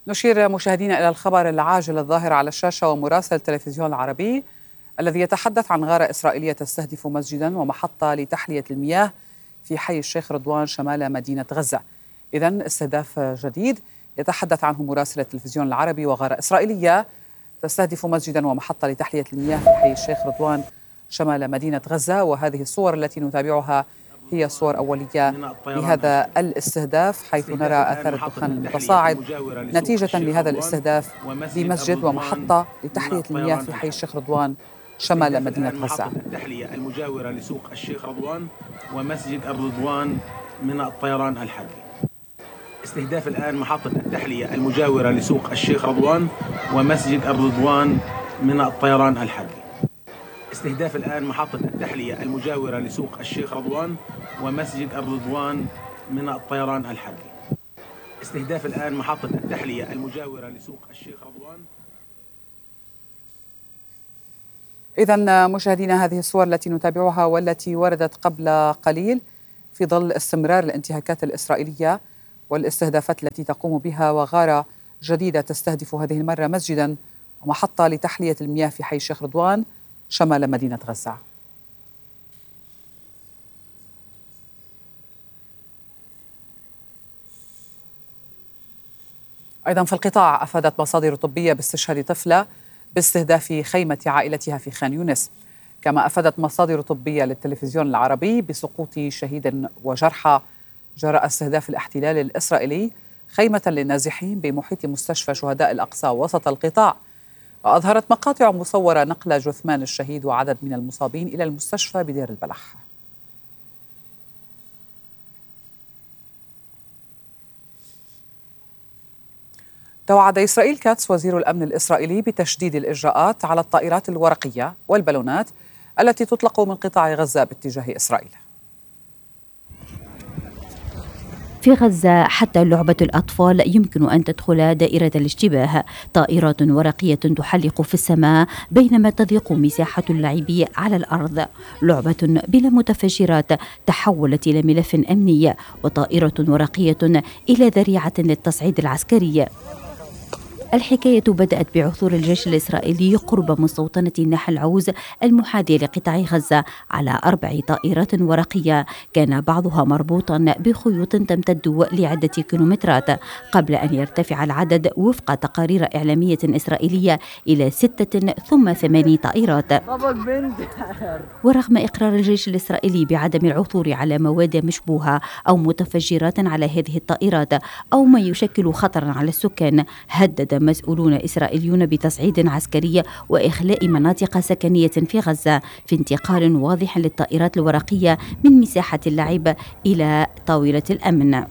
نشير مشاهدينا إلى الخبر العاجل الظاهر على الشاشة ومراسل التلفزيون العربي الذي يتحدث عن غارة إسرائيلية تستهدف مسجدا ومحطة لتحلية المياه في حي الشيخ رضوان شمال مدينة غزة. إذن استهداف جديد يتحدث عنه مراسل التلفزيون العربي، وغارة إسرائيلية تستهدف مسجدا ومحطة لتحلية المياه في حي الشيخ رضوان شمال مدينة غزة. وهذه الصور التي نتابعها هي صور أولية لهذا الاستهداف، حيث نرى آثار الدخان المتصاعد نتيجة لهذا الاستهداف بمسجد ومحطة لتحلية المياه في حي الشيخ رضوان شمال مدينة غزة. التحلية المجاورة لسوق الشيخ رضوان ومسجد الرضوان من الطيران الحربي. استهداف الآن محطة التحلية المجاورة لسوق الشيخ رضوان ومسجد الرضوان من الطيران الحربي. استهداف الآن محطة التحلية المجاورة لسوق الشيخ رضوان ومسجد الرضوان من الطيران الحربي. استهداف الآن محطة التحلية المجاورة لسوق الشيخ رضوان. إذن مشاهدينا، هذه الصور التي نتابعها والتي وردت قبل قليل في ظل استمرار الانتهاكات الإسرائيلية والاستهدافات التي تقوم بها، وغارة جديدة تستهدف هذه المرة مسجدا ومحطة لتحلية المياه في حي الشيخ رضوان شمال مدينة غزة. أيضا في القطاع أفادت مصادر طبية باستشهاد طفلة باستهداف خيمة عائلتها في خان يونس. كما أفادت مصادر طبية للتلفزيون العربي بسقوط شهيد وجرحى جراء استهداف الاحتلال الإسرائيلي خيمة للنازحين بمحيط مستشفى شهداء الأقصى وسط القطاع. وأظهرت مقاطع مصورة نقل جثمان الشهيد وعدد من المصابين إلى المستشفى بدير البلح. توعد إسرائيل كاتس وزير الأمن الإسرائيلي بتشديد الإجراءات على الطائرات الورقية والبالونات التي تطلق من قطاع غزة باتجاه إسرائيل. في غزة حتى لعبة الأطفال يمكن أن تدخل دائرة الاشتباه. طائرات ورقية تحلق في السماء بينما تضيق مساحة اللعب على الأرض. لعبة بلا متفجرات تحولت إلى ملف أمني، وطائرة ورقية إلى ذريعة للتصعيد العسكري. الحكاية بدأت بعثور الجيش الإسرائيلي قرب مستوطنة نحل عوز المحاذية لقطاع غزة على 4 طائرات ورقية، كان بعضها مربوطا بخيوط تمتد لعدة كيلومترات، قبل أن يرتفع العدد وفق تقارير إعلامية إسرائيلية إلى 6 ثم 8 طائرات. ورغم إقرار الجيش الإسرائيلي بعدم العثور على مواد مشبوهة أو متفجرات على هذه الطائرات أو ما يشكل خطرا على السكان، هدد مسؤولون إسرائيليون بتصعيد عسكري وإخلاء مناطق سكنية في غزة في انتقال واضح للطائرات الورقية من مساحة اللعب إلى طاولة الأمن.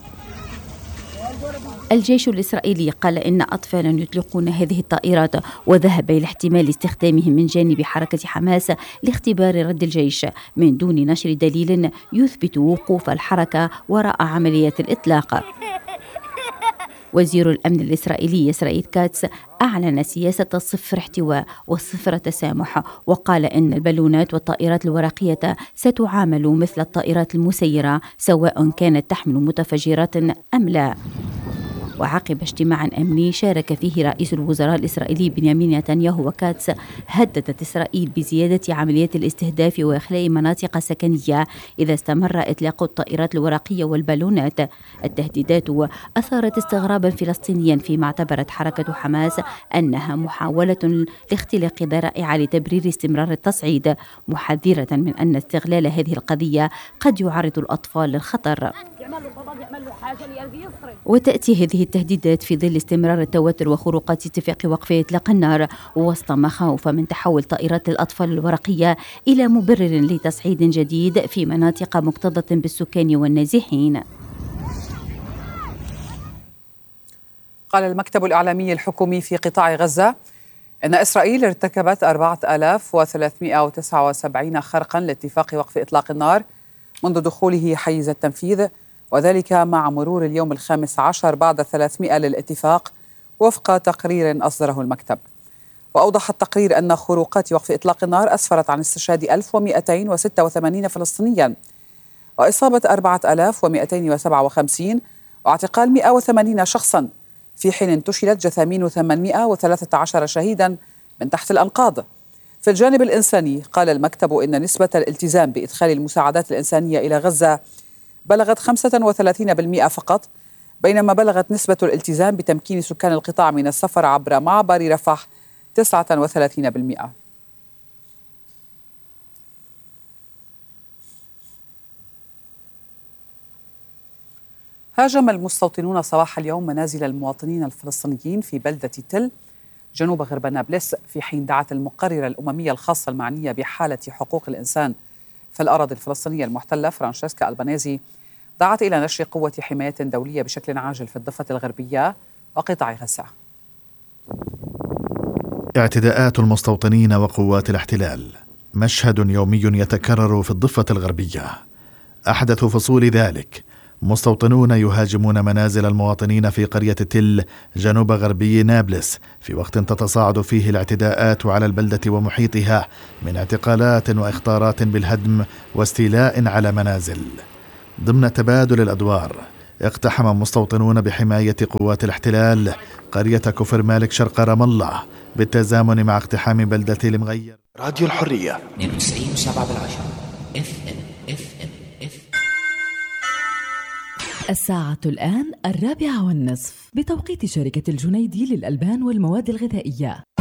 الجيش الإسرائيلي قال إن أطفالا يطلقون هذه الطائرات، وذهب إلى احتمال استخدامهم من جانب حركة حماس لاختبار رد الجيش من دون نشر دليل يثبت وقوف الحركة وراء عملية الإطلاق. وزير الأمن الإسرائيلي إسرائيل كاتس أعلن سياسة الصفر احتواء والصفر تسامح، وقال إن البالونات والطائرات الورقية ستعامل مثل الطائرات المسيرة سواء كانت تحمل متفجرات أم لا. وعقب اجتماع أمني شارك فيه رئيس الوزراء الإسرائيلي بنيامين نتنياهو وكاتس، هددت إسرائيل بزيادة عمليات الاستهداف وإخلاء مناطق سكنية إذا استمر إطلاق الطائرات الورقية والبالونات. التهديدات أثارت استغرابا فلسطينيا، فيما اعتبرت حركة حماس أنها محاولة لاختلاق ذرائع لتبرير استمرار التصعيد، محذرة من أن استغلال هذه القضية قد يعرض الأطفال للخطر. وتأتي هذه التهديدات في ظل استمرار التوتر وخروقات اتفاق وقف إطلاق النار، ووسط مخاوف من تحول طائرات الأطفال الورقية إلى مبرر لتصعيد جديد في مناطق مكتظة بالسكان والنازحين. قال المكتب الإعلامي الحكومي في قطاع غزة إن إسرائيل ارتكبت 4379 خرقا لاتفاق وقف إطلاق النار منذ دخوله حيز التنفيذ، وذلك مع مرور اليوم 15 بعد 300 للاتفاق وفق تقرير أصدره المكتب. وأوضح التقرير أن خروقات وقف إطلاق النار أسفرت عن استشهاد 1286 فلسطينيا وإصابة 4257 واعتقال 180 شخصا، في حين انتشلت جثامين 813 شهيدا من تحت الأنقاض. في الجانب الإنساني قال المكتب إن نسبة الالتزام بإدخال المساعدات الإنسانية إلى غزة بلغت 35% فقط، بينما بلغت نسبة الالتزام بتمكين سكان القطاع من السفر عبر معبر رفح 39%. هاجم المستوطنون صباح اليوم منازل المواطنين الفلسطينيين في بلدة تل جنوب غرب نابلس، في حين دعت المقررة الأممية الخاصة المعنية بحالة حقوق الإنسان في الأراضي الفلسطينية المحتلة فرانشيسكا ألبانيزي دعت إلى نشر قوة حماية دولية بشكل عاجل في الضفة الغربية وقطاع غزة. اعتداءات المستوطنين وقوات الاحتلال مشهد يومي يتكرر في الضفة الغربية. أحدث فصول ذلك مستوطنون يهاجمون منازل المواطنين في قرية تل جنوب غربي نابلس، في وقت تتصاعد فيه الاعتداءات على البلدة ومحيطها من اعتقالات واخطارات بالهدم واستيلاء على منازل. ضمن تبادل الأدوار اقتحم مستوطنون بحماية قوات الاحتلال قرية كفر مالك شرق رام الله بالتزامن مع اقتحام بلدة المغير. راديو الحرية 92.7 FM. الساعة الآن 4:30 بتوقيت شركة الجنيدي للألبان والمواد الغذائية.